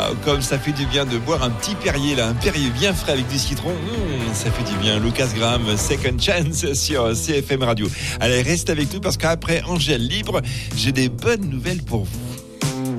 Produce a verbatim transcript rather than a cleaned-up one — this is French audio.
comme ça fait du bien de boire un petit Perrier là, un Perrier bien frais avec du citron. Mmh, ça fait du bien. Lucas Graham, Second Chance sur C F M Radio. Allez, reste avec nous parce qu'après Angèle Libre, j'ai des bonnes nouvelles pour vous.